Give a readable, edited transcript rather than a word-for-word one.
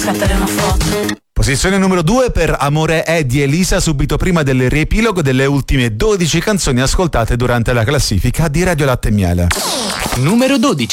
scattere una foto. Posizione numero 2 per Amore è di Elisa, subito prima del riepilogo delle ultime 12 canzoni ascoltate durante la classifica di Radio Latte e Miele. Numero 12.